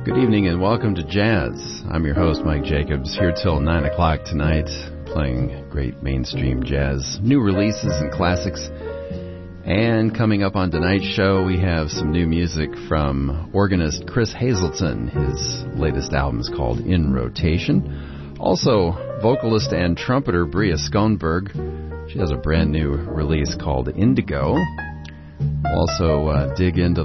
Good evening and welcome to Jazz. I'm your host, Mike Jacobs, here till 9 o'clock tonight, playing great mainstream jazz, new releases and classics. And coming up on tonight's show, we have some new music from organist Chris Hazelton. His latest album is called In Rotation. Also, vocalist and trumpeter Bria Schoenberg. She has a brand new release called Indigo. We'll also dig into